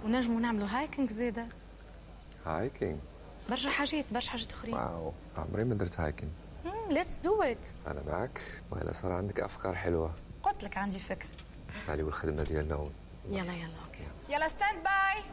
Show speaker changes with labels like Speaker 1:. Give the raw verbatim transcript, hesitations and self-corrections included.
Speaker 1: ونجموا نعملوا هايكنج زيادة.
Speaker 2: هايكنج؟
Speaker 1: برشا حاجات برشا حاجات اخرين.
Speaker 2: واو، عمري ما درت هايكنج.
Speaker 1: ليتس دو ات.
Speaker 2: انا معك، وهلا صار عندك افكار حلوه.
Speaker 1: قلت لك عندي فكره.
Speaker 2: سالي والخدمه ديالنا.
Speaker 1: يلا يلا اوكي.
Speaker 3: يلا ستاند باي.